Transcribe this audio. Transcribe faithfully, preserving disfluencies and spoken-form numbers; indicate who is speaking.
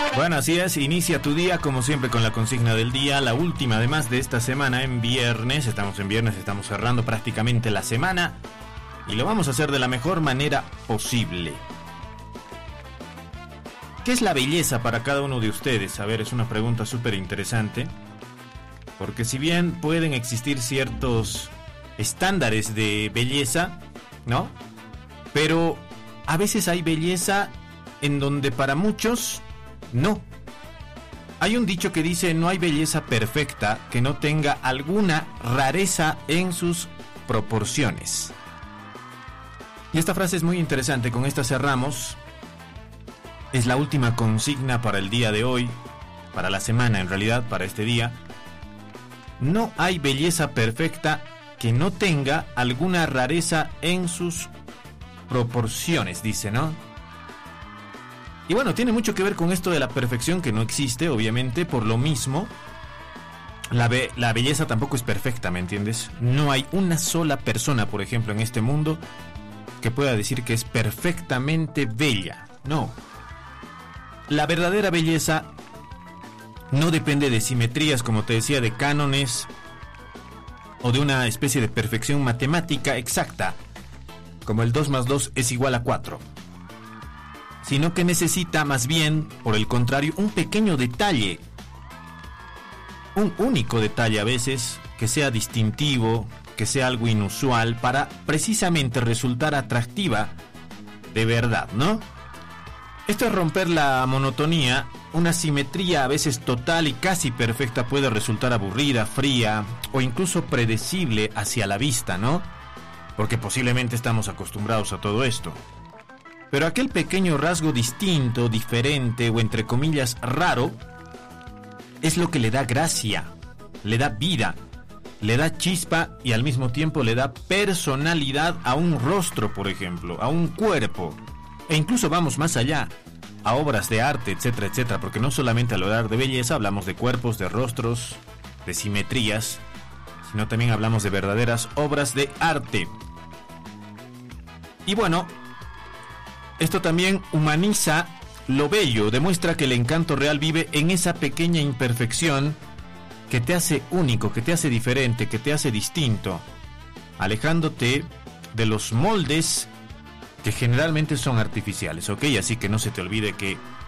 Speaker 1: Bueno, así es, inicia tu día como siempre con la consigna del día, la última además de esta semana en viernes. Estamos en viernes, estamos cerrando prácticamente la semana y lo vamos a hacer de la mejor manera posible. ¿Qué es la belleza para cada uno de ustedes? A ver, es una pregunta súper interesante, porque si bien pueden existir ciertos estándares de belleza, ¿no? Pero a veces hay belleza en donde para muchos no. Hay un dicho que dice: no hay belleza perfecta que no tenga alguna rareza en sus proporciones. Y esta frase es muy interesante, con esta cerramos. Es la última consigna para el día de hoy, para la semana en realidad, para este día. No hay belleza perfecta que no tenga alguna rareza en sus proporciones, dice, ¿no? Y bueno, tiene mucho que ver con esto de la perfección, que no existe, obviamente. Por lo mismo, la, be- la belleza tampoco es perfecta, ¿me entiendes? No hay una sola persona, por ejemplo, en este mundo que pueda decir que es perfectamente bella. No. La verdadera belleza no depende de simetrías, como te decía, de cánones o de una especie de perfección matemática exacta, como el dos más dos es igual a cuatro. Sino que necesita más bien, por el contrario, un pequeño detalle, un único detalle a veces, que sea distintivo, que sea algo inusual, para precisamente resultar atractiva de verdad, ¿no? Esto es romper la monotonía. Una simetría a veces total y casi perfecta puede resultar aburrida, fría o incluso predecible hacia la vista, ¿no? Porque posiblemente estamos acostumbrados a todo esto. Pero aquel pequeño rasgo distinto, diferente o entre comillas raro, es lo que le da gracia, le da vida, le da chispa y al mismo tiempo le da personalidad a un rostro, por ejemplo, a un cuerpo. E incluso vamos más allá, a obras de arte, etcétera, etcétera, porque no solamente al hablar de belleza hablamos de cuerpos, de rostros, de simetrías, sino también hablamos de verdaderas obras de arte. Y bueno, esto también humaniza lo bello, demuestra que el encanto real vive en esa pequeña imperfección que te hace único, que te hace diferente, que te hace distinto, alejándote de los moldes que generalmente son artificiales, ¿ok? Así que no se te olvide que